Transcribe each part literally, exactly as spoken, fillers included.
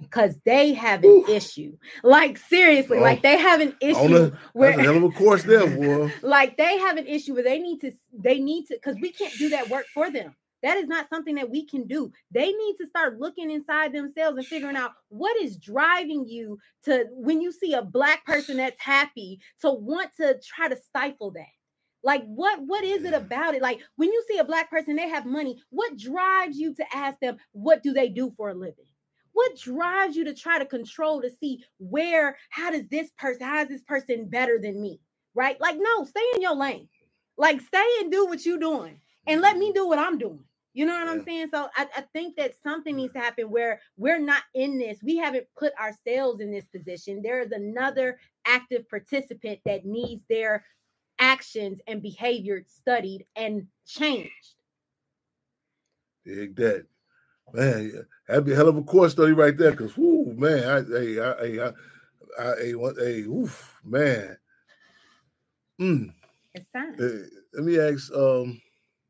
because they have an Ooh. issue. Like seriously, oh, like they have an issue where that's a hell of a course there, boy. Like they have an issue where they need to, they need to, because we can't do that work for them. That is not something that we can do. They need to start looking inside themselves and figuring out what is driving you to, when you see a Black person that's happy, to want to try to stifle that. Like, what, what is it about it? Like, when you see a Black person, they have money, what drives you to ask them, what do they do for a living? What drives you to try to control, to see where, how does this person, how is this person better than me? Right? Like, no, stay in your lane. Like, stay and do what you're doing and let me do what I'm doing. You know what yeah. I'm saying? So I, I think that something needs to happen where we're not in this. We haven't put ourselves in this position. There is another active participant that needs their actions and behavior studied and changed. Dig that. Man, that'd be a hell of a course study right there. Cause, whoo, man, I, I, I, I, I, I, I oof, man. Mm. It's time. Uh, let me ask. Um,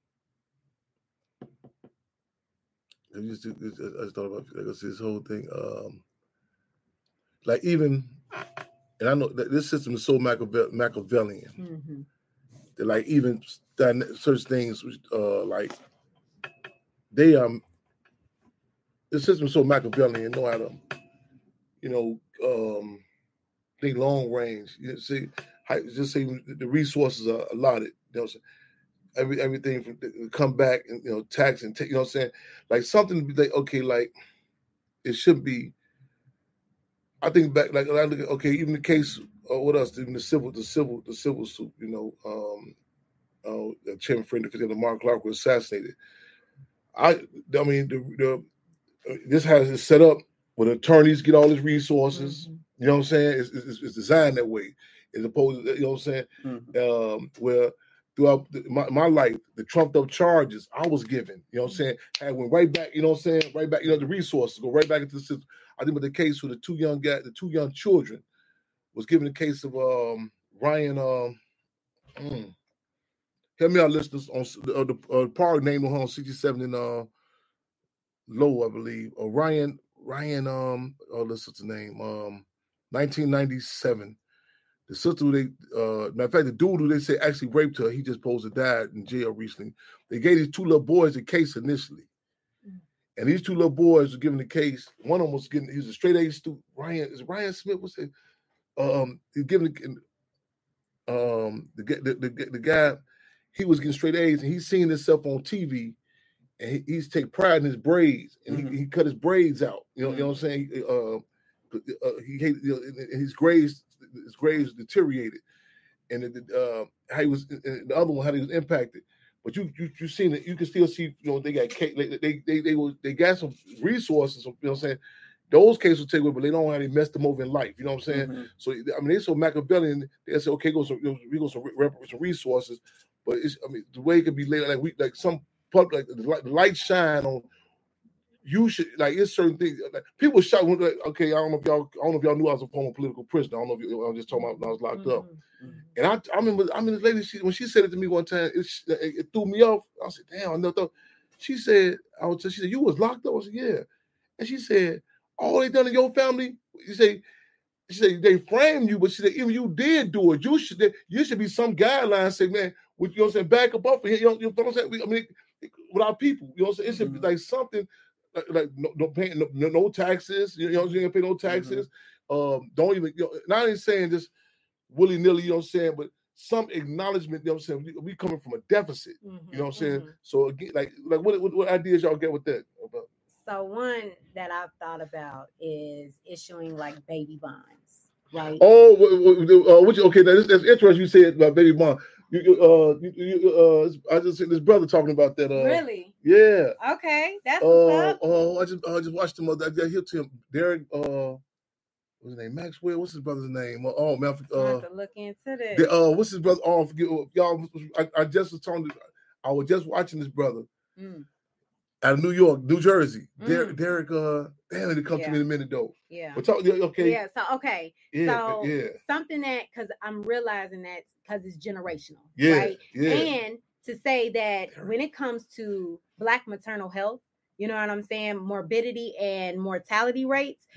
I just, I just thought about like, this whole thing. Um, like even, and I know that this system is so Machiave- Machiavellian mm-hmm. that like even certain things, uh, like they um. The system is so Machiavellian, know how to, you know, um, think long range. You know, see, just say the resources are allotted. You know, every everything from come back and you know tax and take. You know what I'm saying? Like something like okay, like it should be. I think back like I look at okay, even the case. Uh, what else? Even the civil, the civil, the civil suit. You know, um, uh, Chairman Freddie Fifty, Mark Clark was assassinated. I, I mean, the the. This has it set up where attorneys get all these resources. Mm-hmm. You know what I'm saying? It's, it's, it's designed that way, as opposed to, you know what I'm saying? Mm-hmm. Um, where throughout the, my, my life, the trumped up charges I was given, you know what I'm saying? I went right back, you know what I'm saying? Right back, you know, the resources go right back into the system. I think with the case with the two young guys, the two young children, was given the case of um, Ryan. Um, mm, help me out, listeners, on uh, the uh, park named on sixty-seven in uh. Low, I believe, or Ryan, Ryan, um, oh, that's what's the name, um, nineteen ninety-seven. The sister who they, uh, matter of fact, the dude who they say actually raped her, he just supposed to died in jail recently. They gave these two little boys a case initially. Mm-hmm. And these two little boys were given the case. One of them was getting, he was a straight A student. Ryan, is Ryan Smith, what's it? Um, he's given, um, the, the, the, the guy, he was getting straight A's and he's seen himself on T V. And he, he's take pride in his braids, and mm-hmm. he, he cut his braids out. You know, mm-hmm. you know what I'm saying? Uh, uh, he hated, you know, his grades, his grades deteriorated, and uh, how he was. The other one, how he was impacted. But you, you, you seen it. You can still see. You know, they got they, they, they, they, were, they got some resources. You know what I'm saying? Those cases will take away, but they don't know how they messed them over in life. You know what I'm saying? Mm-hmm. So I mean, they're so Machiavellian. They say, okay, go some, we go some, some resources, but it's I mean, the way it could be laid like we like some. Public, like the light, the light shine on you. Should like it's certain things. Like, people shout. Like, okay, I don't know if y'all. I don't know if y'all knew I was a former political prisoner. I don't know if you, I was just talking about when I was locked mm-hmm. up. Mm-hmm. And I, I remember, I mean, this lady, she when she said it to me one time, it, it, it threw me off. I said, "Damn, I never thought." She said, "I was." She said, "You was locked up." I said, "Yeah." And she said, "All they done in your family." You say. She said they framed you, but she said even you did do it. You should you should be some guidelines. Say, man, with you know what I'm saying, back up off of here. You know, you know what I'm saying? We, I mean, with our people, you know what I'm saying? It should mm-hmm. be like something like, like no, no paying no, no taxes. You know, you ain't pay no taxes. Mm-hmm. Um, don't even. You know, not even saying just willy nilly. You know what I'm saying? But some acknowledgement. You know what I'm saying? We, we coming from a deficit. Mm-hmm. You know what I'm saying? Mm-hmm. So again, like like what, what what ideas y'all get with that? About? So one that I've thought about is issuing like baby bonds, right? Oh, uh, which, okay, now this, that's interesting. You said about baby bond. You, uh, you, you, uh, I just seen this brother talking about that. Uh, really? Yeah. Okay, that's uh, what's up. Oh, I just, I just watched him. I got hit to him. Derek. Uh, what's his name? Maxwell. What's his brother's name? Oh man, uh, I have to look into this. The, uh, what's his brother? Oh, I forget, y'all. I, I just was talking. I was just watching this brother. Mm. Out of New York, New Jersey. Mm. Derek, Derek, uh, damn, it'll come yeah. to me in a minute though. Yeah. But talk, okay. Yeah. So, okay. Yeah, so, yeah. something that, because I'm realizing that because it's generational. Yeah. Right. Yeah. And to say that when it comes to Black maternal health, you know what I'm saying? Morbidity and mortality rates,